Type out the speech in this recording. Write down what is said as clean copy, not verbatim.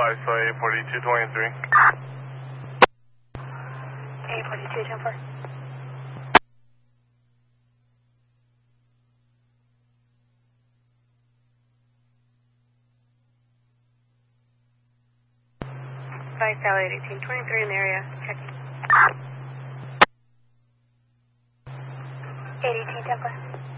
saw 84223. 842, 10-4. Vice Valley 1823 in the area. Checking. 818, 10-4.